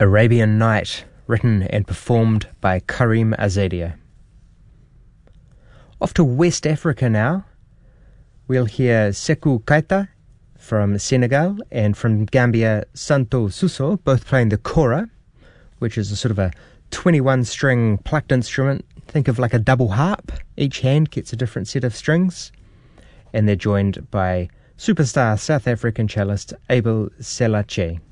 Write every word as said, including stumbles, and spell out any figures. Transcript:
Arabian Night, written and performed by Karim Azadia. Off to West Africa now. We'll hear Sekou Keita from Senegal, and from Gambia, Santo Suso, both playing the kora, which is a sort of a twenty-one string plucked instrument. Think of like a double harp. Each hand gets a different set of strings. And they're joined by superstar South African cellist Abel Selache.